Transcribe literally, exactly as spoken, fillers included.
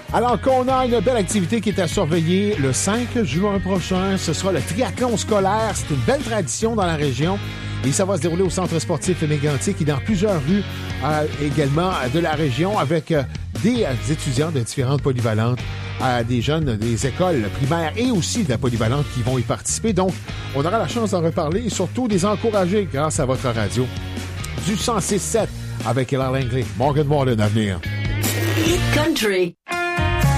Alors qu'on a une belle activité qui est à surveiller le cinq juin prochain. Ce sera le triathlon scolaire. C'est une belle tradition dans la région. Et ça va se dérouler au centre sportif Mégantic et dans plusieurs rues euh, également de la région avec euh, des euh, étudiants de différentes polyvalentes, euh, des jeunes des écoles primaires et aussi de la polyvalente qui vont y participer. Donc, on aura la chance d'en reparler et surtout des encourager grâce à votre radio. Du cent six sept avec Hélène Langley. Morgan Wallen à venir. Hit Country.